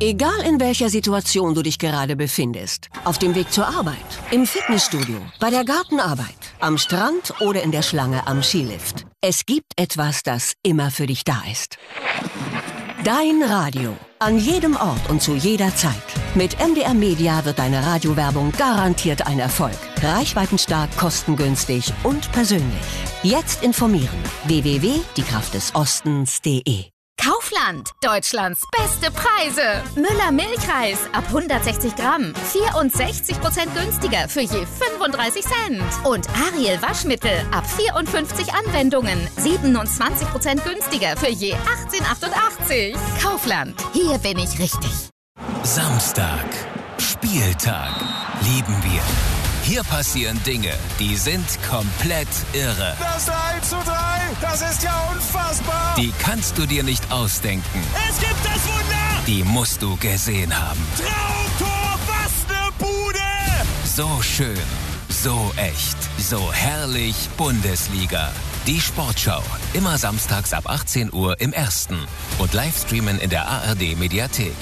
Egal in welcher Situation du dich gerade befindest. Auf dem Weg zur Arbeit, im Fitnessstudio, bei der Gartenarbeit, am Strand oder in der Schlange am Skilift. Es gibt etwas, das immer für dich da ist. Dein Radio. An jedem Ort und zu jeder Zeit. Mit MDR Media wird deine Radiowerbung garantiert ein Erfolg. Reichweitenstark, kostengünstig und persönlich. Jetzt informieren. www.diekraftdesostens.de. Kaufland, Deutschlands beste Preise. Müller Milchreis ab 160 Gramm, 64% günstiger für je 35 Cent. Und Ariel Waschmittel ab 54 Anwendungen, 27% günstiger für je 18,88. Kaufland, hier bin ich richtig. Samstag, Spieltag, lieben wir. Hier passieren Dinge, die sind komplett irre. Das 3:3, das ist ja unfassbar. Die kannst du dir nicht ausdenken. Es gibt das Wunder. Die musst du gesehen haben. Traumtor, was ne Bude. So schön, so echt, so herrlich Bundesliga. Die Sportschau, immer samstags ab 18 Uhr im Ersten und Livestreamen in der ARD Mediathek.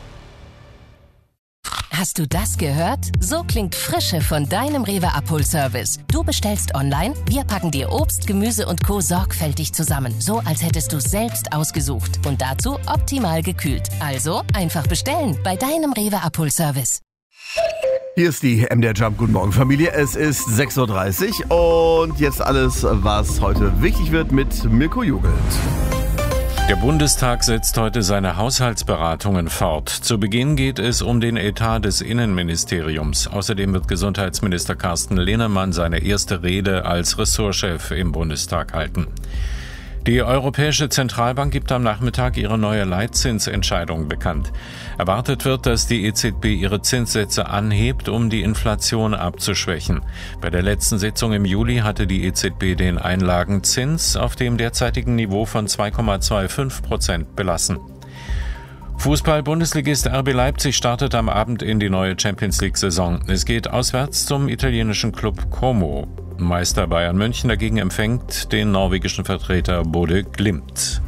Hast du das gehört? So klingt Frische von deinem Rewe Abholservice. Du bestellst online, wir packen dir Obst, Gemüse und Co. sorgfältig zusammen. So, als hättest du es selbst ausgesucht. Und dazu optimal gekühlt. Also einfach bestellen bei deinem Rewe Abholservice. Hier ist die MDR Jump. Guten Morgen, Familie. Es ist 6.30 Uhr und jetzt alles, was heute wichtig wird mit Mirko Jugelt. Der Bundestag setzt heute seine Haushaltsberatungen fort. Zu Beginn geht es um den Etat des Innenministeriums. Außerdem wird Gesundheitsminister Carsten Linnemann seine erste Rede als Ressortchef im Bundestag halten. Die Europäische Zentralbank gibt am Nachmittag ihre neue Leitzinsentscheidung bekannt. Erwartet wird, dass die EZB ihre Zinssätze anhebt, um die Inflation abzuschwächen. Bei der letzten Sitzung im Juli hatte die EZB den Einlagenzins auf dem derzeitigen Niveau von 2,25% belassen. Fußball-Bundesligist RB Leipzig startet am Abend in die neue Champions-League-Saison. Es geht auswärts zum italienischen Club Como. Meister Bayern München dagegen empfängt den norwegischen Vertreter Bodø Glimt.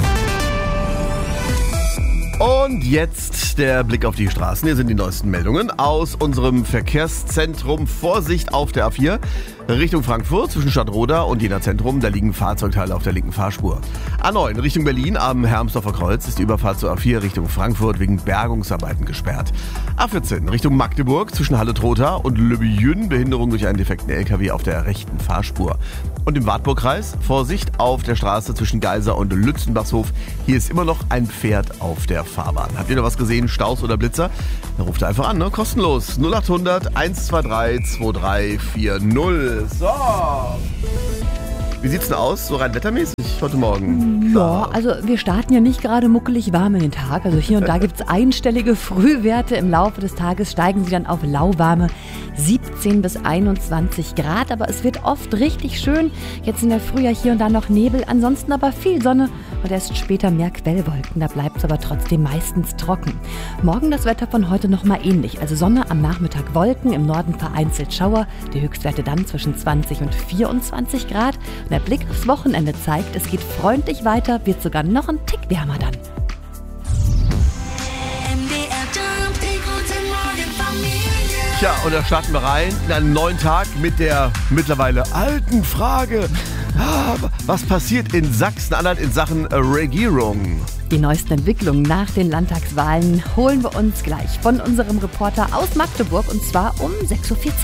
Und jetzt der Blick auf die Straßen. Hier sind die neuesten Meldungen aus unserem Verkehrszentrum. Vorsicht auf der A4 Richtung Frankfurt zwischen Stadtroda und Jena Zentrum. Da liegen Fahrzeugteile auf der linken Fahrspur. A9 Richtung Berlin am Hermsdorfer Kreuz ist die Überfahrt zur A4 Richtung Frankfurt wegen Bergungsarbeiten gesperrt. A14 Richtung Magdeburg zwischen Halle-Trotha und Lübben Behinderung durch einen defekten LKW auf der rechten Fahrspur. Und im Wartburgkreis Vorsicht auf der Straße zwischen Geisa und Lützenbachshof. Hier ist immer noch ein Pferd auf der Fahrbahn. Habt ihr noch was gesehen? Staus oder Blitzer? Dann ruft einfach an, ne? Kostenlos. 0800 123 2340. So. Wie sieht's denn aus, so rein wettermäßig heute Morgen? Ja, also wir starten ja nicht gerade muckelig warm in den Tag. Also hier und da gibt's einstellige Frühwerte. Im Laufe des Tages steigen sie dann auf lauwarme 17 bis 21 Grad. Aber es wird oft richtig schön. Jetzt in der Früh ja hier und da noch Nebel. Ansonsten aber viel Sonne und erst später mehr Quellwolken. Da bleibt es aber trotzdem meistens trocken. Morgen das Wetter von heute nochmal ähnlich. Also Sonne, am Nachmittag Wolken, im Norden vereinzelt Schauer. Die Höchstwerte dann zwischen 20 und 24 Grad. Und der Blick aufs Wochenende zeigt, es geht freundlich weiter, wird sogar noch ein Tick wärmer dann. Tja, und da starten wir rein in einen neuen Tag mit der mittlerweile alten Frage. Was passiert in Sachsen-Anhalt in Sachen Regierung? Die neuesten Entwicklungen nach den Landtagswahlen holen wir uns gleich von unserem Reporter aus Magdeburg und zwar um 6.40 Uhr.